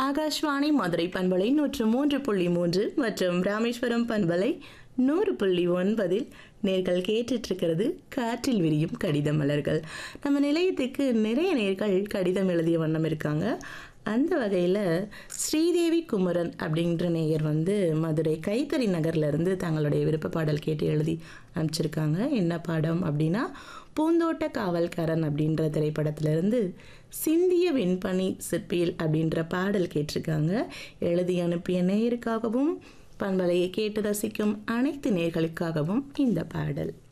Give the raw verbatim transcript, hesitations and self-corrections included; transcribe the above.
ஆகாஷ்வாணி மதுரை பண்பலை நூற்று மூன்று புள்ளி மூன்று மற்றும் ராமேஸ்வரம் பண்பலை நூறு புள்ளி ஒன்பதில் நேர்கள் கேட்டுட்டு இருக்கிறது காற்றில் விரியும் கடித மலர்கள். நம்ம நிலையத்துக்கு நிறைய நேர்கள் கடிதம் எழுதிய வண்ணம் இருக்காங்க. அந்த வகையில் ஸ்ரீதேவி குமரன் அப்படின்ற நேயர் வந்து மதுரை கைத்தறி நகர்லேருந்து தங்களுடைய விருப்ப பாடல் கேட்டு எழுதி அனுப்பிச்சிருக்காங்க. என்ன பாடம் அப்படின்னா, பூந்தோட்ட காவல்காரன் அப்படின்ற திரைப்படத்திலிருந்து சிந்திய வெண்பனி சிற்பியில் அப்படின்ற பாடல் கேட்டிருக்காங்க. எழுதி அனுப்பிய நேயருக்காகவும் பண்பலையை கேட்டு ரசிக்கும் அனைத்து நேயர்களுக்காகவும் இந்த பாடல்.